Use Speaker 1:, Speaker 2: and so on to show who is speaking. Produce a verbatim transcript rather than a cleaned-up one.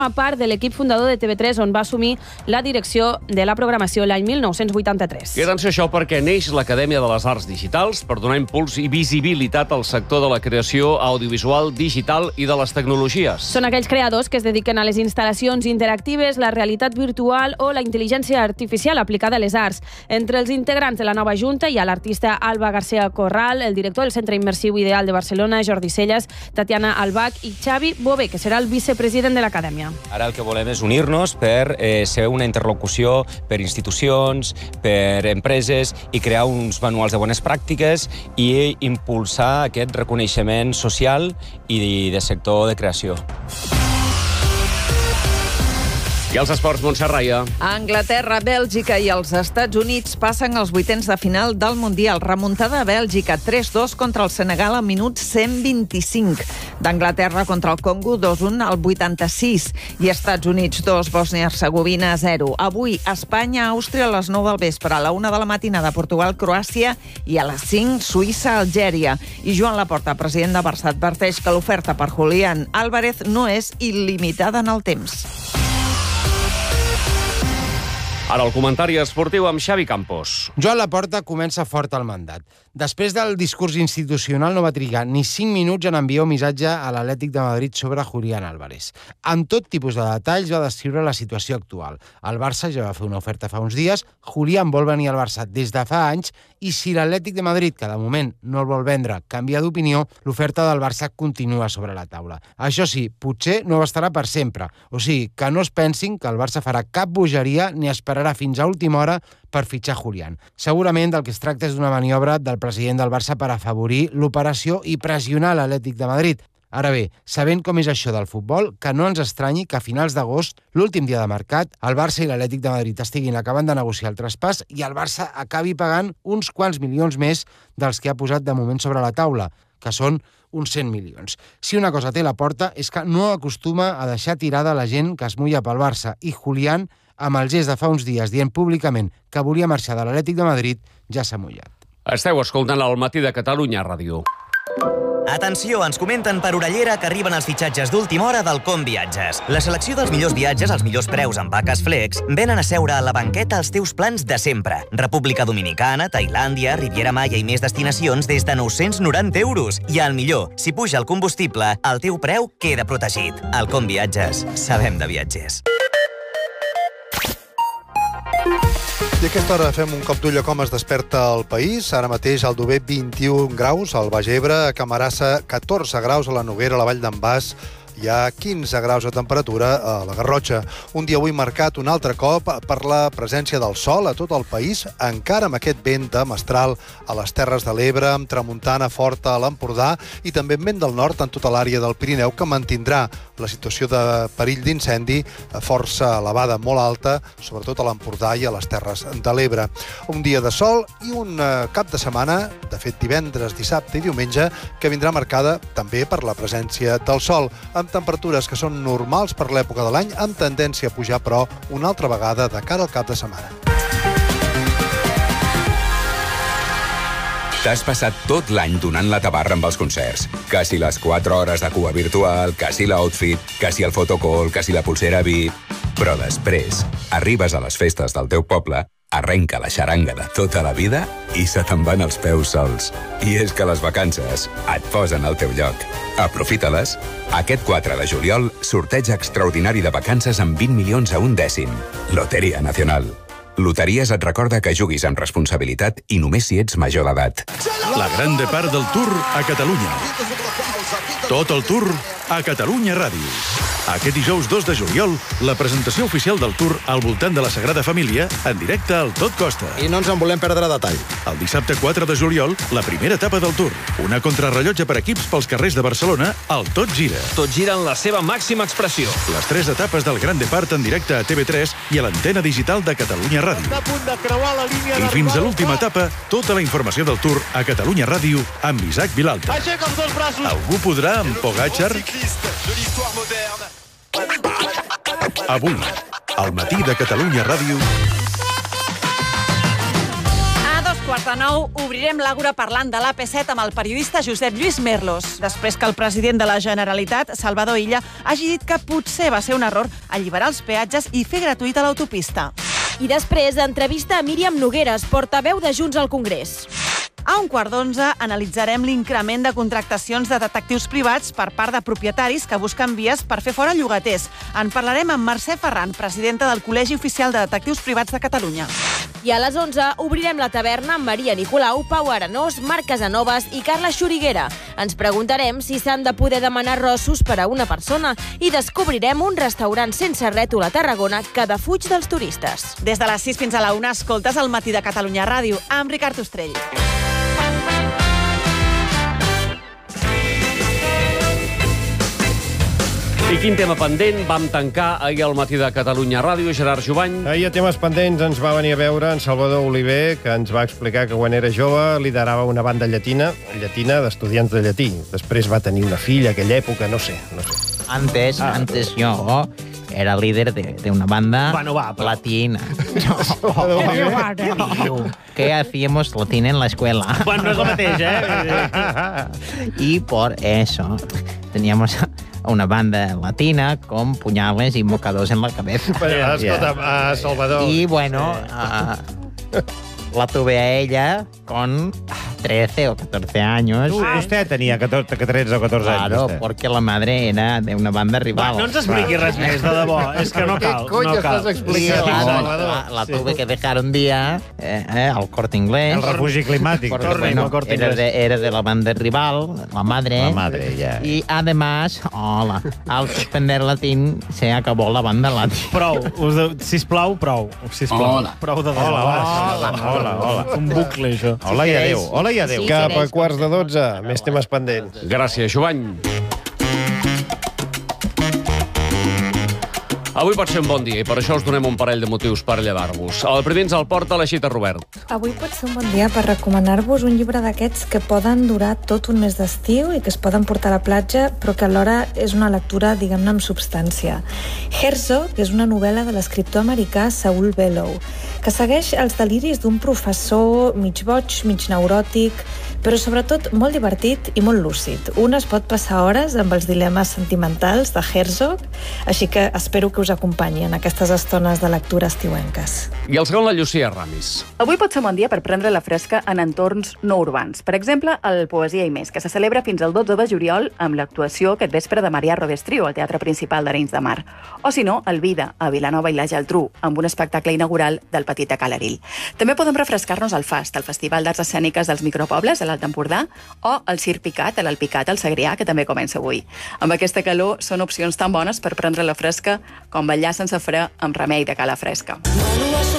Speaker 1: a part de l'equip fundador de T V tres, on va assumir la direcció de la programació l'any mil nou-cents vuitanta-tres.
Speaker 2: I atenció a això perquè neix l'Acadèmia de les Arts Digitals per donar impuls i visibilitat al sector de la creació audiovisual, digital i de les tecnologies.
Speaker 1: Són aquells creadors que es dediquen a les instal·lacions interactives, la realitat virtual o la intel·ligència artificial aplicada a les arts. Entre els integrants de la nova junta hi ha l'artista Alba García Corral, el director del Centre Immersiu Ideal de Barcelona, Jordi Celles, Tatiana Albach i Xavi Bové, que serà el vicepresident de l'Acadèmia.
Speaker 3: Ara el que volem és unir-nos per eh, ser una interlocució per institucions, per empreses i crear uns manuals de bones pràctiques i impulsar aquest reconeixement social i de sector de creació.
Speaker 2: I els esports, Montserrat Raia.
Speaker 4: Anglaterra, Bèlgica i els Estats Units passen als vuitens de final del Mundial. Remuntada a Bèlgica, tres dos contra el Senegal al minut cent vint-i-cinc. D'Anglaterra contra el Congo, dos un al vuitanta-sis. I Estats Units, dos, Bòsnia-Hercegovina, zero. Avui, Espanya, Àustria a les nou del vespre. A la una de la matinada, Portugal, Croàcia i a les cinc, Suïssa, Algèria. I Joan Laporta, president de Barça, adverteix que l'oferta per Julián Álvarez no és il·limitada en el temps.
Speaker 2: Ara el comentari esportiu amb Xavi Campos.
Speaker 5: Joan Laporta comença fort el mandat. Després del discurs institucional no va trigar ni cinc minuts en enviar un missatge a l'Atlètic de Madrid sobre Julián Álvarez. Amb tot tipus de detalls va descriure la situació actual. El Barça ja va fer una oferta fa uns dies, Julián vol venir al Barça des de fa anys i si l'Atlètic de Madrid, que de moment no el vol vendre, canvia d'opinió, l'oferta del Barça continua sobre la taula. Això sí, potser no estarà per sempre. O sigui, que no es pensin que el Barça farà cap bogeria ni esperarà fins a última hora per fitxar Julián. Segurament del que es tracta és d'una maniobra del president del Barça per afavorir l'operació i pressionar l'Atlètic de Madrid. Ara bé, sabent com és això del futbol, que no ens estranyi que a finals d'agost, l'últim dia de mercat, el Barça i l'Atlètic de Madrid estiguin acabant de negociar el traspàs i el Barça acabi pagant uns quants milions més dels que ha posat de moment sobre la taula, que són uns cent milions. Si una cosa té la Porta és que no acostuma a deixar tirada la gent que es mulla pel Barça i Julián, amb el gest de fa uns dies dient públicament que volia marxar de l'Atlètic de Madrid, ja s'ha mullat.
Speaker 2: Esteu escoltant el Matí de Catalunya Ràdio.
Speaker 6: Atenció, ens comenten per Orellera que arriben els fitxatges d'última hora del Com Viatges. La selecció dels millors viatges als millors preus amb vaques flex venen a seure a la banqueta els teus plans de sempre. República Dominicana, Tailàndia, Riviera Maya i més destinacions des de nou-cents noranta euros. I el millor, si puja el combustible, el teu preu queda protegit. Al Com Viatges, sabem de viatgers.
Speaker 7: I a aquesta hora fem un cop d'ull a com es desperta el país. Ara mateix al Dover vint-i-un graus, al Baix Ebre, a Camarasa catorze graus, a la Noguera, a la Vall d'en Bas hi ha quinze graus de temperatura a la Garrotxa. Un dia avui marcat un altre cop per la presència del sol a tot el país, encara amb aquest vent de mestral a les Terres de l'Ebre, amb tramuntana forta a l'Empordà i també amb vent del nord en tota l'àrea del Pirineu, que mantindrà la situació de perill d'incendi força elevada, molt alta, sobretot a l'Empordà i a les Terres de l'Ebre. Un dia de sol i un cap de setmana, de fet divendres, dissabte i diumenge, que vindrà marcada també per la presència del sol, amb temperatures que són normals per l'època de l'any, amb tendència a pujar, però, una altra vegada de cara al cap de setmana.
Speaker 8: T'has passat tot l'any donant la tabarra amb els concerts. Que si les quatre hores de cua virtual, que si l'outfit, que si el photocall, que si la pulsera V I P... Però després, arribes a les festes del teu poble, arrenca la xaranga de tota la vida i se te'n van els peus sols. I és que les vacances et posen al teu lloc. Aprofita-les. Aquest quatre de juliol, sorteig extraordinari de vacances amb vint milions a un dècim. Loteria Nacional. Loteries et recorda que juguis amb responsabilitat i només si ets major d'edat.
Speaker 9: La gran part del Tour a Catalunya. Tot el Tour a Catalunya Ràdio. Aquest dijous dos de juliol, la presentació oficial del Tour al voltant de la Sagrada Família en directe al Tot Costa.
Speaker 7: I no ens en volem perdre detall.
Speaker 9: El dissabte quatre de juliol, la primera etapa del Tour. Una contrarrellotge per equips pels carrers de Barcelona, al Tot Gira.
Speaker 10: Tot gira en la seva màxima expressió.
Speaker 9: Les tres etapes del Gran Depart en directe a T V tres i a l'antena digital de Catalunya Ràdio. I fins a l'última etapa, tota la informació del Tour a Catalunya Ràdio amb Isaac Vilalta. Algú podrà amb Pogačar? Avui, al Matí de Catalunya Ràdio...
Speaker 4: A dos quarts
Speaker 11: quarts de nou, obrirem l'Àgora parlant de l'A P set amb el periodista Josep Lluís Merlos, després que el president de la Generalitat, Salvador Illa, hagi dit que potser va ser un error alliberar els peatges i fer gratuïta l'autopista.
Speaker 12: I després, entrevista a Míriam Nogueras, portaveu de Junts al Congrés.
Speaker 11: A un quart d'onze analitzarem l'increment de contractacions de detectius privats per part de propietaris que busquen vies per fer fora llogaters. En parlarem amb Mercè Ferran, presidenta del Col·legi Oficial de Detectius Privats de Catalunya.
Speaker 12: I a les onze obrirem la taverna amb Maria Nicolau, Pau Arenós, Marc Casanovas i Carla Xuriguera. Ens preguntarem si s'han de poder demanar rossos per a una persona i descobrirem un restaurant sense rètol a Tarragona que defuig dels turistes.
Speaker 11: Des de les sis fins a la una escoltes el Matí de Catalunya Ràdio amb Ricard Ostrell.
Speaker 2: I quin tema pendent vam tancar ahir al Matí de Catalunya Ràdio, Gerard Jovany?
Speaker 13: Ahir a temes pendents ens va venir a veure en Salvador Oliver, que ens va explicar que quan era jove liderava una banda llatina, llatina d'estudiants de llatí. Després va tenir una filla, aquella època, no sé, no sé.
Speaker 14: Antes, ah. antes yo era líder de, de una banda
Speaker 13: bueno, va, pero...
Speaker 14: latina. No. ¿Qué hacíamos latín en la escuela?
Speaker 13: Bueno, no és el mateix, eh?
Speaker 14: Y por eso teníamos una banda latina con puñales y mocadors en la cabeza.
Speaker 13: Bueno, escolta, uh, Salvador...
Speaker 14: Y bueno, uh, la tuve a ella con trece o catorce años.
Speaker 13: Uh, usted tenía catorze, trece o catorze
Speaker 14: claro,
Speaker 13: anys. Claro,
Speaker 14: porque la madre era de una banda rival.
Speaker 13: Va, no ens expliqui res més, de debò. És que no cal.
Speaker 5: Què cony
Speaker 13: no cal.
Speaker 5: estàs explicant?
Speaker 14: Sí, claro, la, la tuve sí. que dejar un día eh, eh, al Corte Inglés.
Speaker 13: El refugi climàtic.
Speaker 14: Porque,
Speaker 13: Tornem
Speaker 14: bueno,
Speaker 13: al Corte
Speaker 14: era,
Speaker 13: Inglés.
Speaker 14: de, era de la banda rival, la madre.
Speaker 13: La madre, ya.
Speaker 14: Y además, hola, al suspender latín se acabó la banda latín.
Speaker 13: Prou, us de... sisplau, prou. Sisplau.
Speaker 14: Hola.
Speaker 13: Prou de hola, hola, hola, hola. Un bucle, això.
Speaker 14: Si
Speaker 13: Hola i
Speaker 14: queréis.
Speaker 13: adéu. Hola i adéu.
Speaker 14: Si
Speaker 13: Cap a
Speaker 14: queréis.
Speaker 13: quarts de dotze, més temes pendents.
Speaker 2: Gràcies, Jovany. Avui pot ser un bon dia i per això us donem un parell de motius per llevar-vos. El primer ens el porta l'Aixeta Robert.
Speaker 15: Avui pot ser un bon dia per recomanar-vos un llibre d'aquests que poden durar tot un mes d'estiu i que es poden portar a la platja, però que alhora és una lectura, diguem-ne, amb substància. Herzog és una novel·la de l'escriptor americà Saul Bellow, que segueix els deliris d'un professor mig boig, mig neuròtic, però sobretot molt divertit i molt lúcid. Un es pot passar hores amb els dilemes sentimentals de Herzog, així que espero que us acompanyi en aquestes estones de lectura estiuenques.
Speaker 2: I el segon, la Llucia Ramis.
Speaker 16: Avui pot ser un bon dia per prendre la fresca en entorns no urbans. Per exemple, el Poesia i Més, que se celebra fins al dotze de juliol amb l'actuació aquest vespre de Marià Rodés Trio al Teatre Principal d'Arenys de Mar. O, si no, el Vida, a Vilanova i la Geltrú, amb un espectacle inaugural del Petit de Calarill. També podem refrescar-nos al FAST, el Festival d'Arts Escèniques dels Micropobles, a l'Alt Empordà, o el Circ Picat, a l'Alpicat, al Segrià, que també comença avui. Amb aquesta calor són opcions tan bones per prendre la fresca com ballar sense fre amb Remei de Cala Fresca.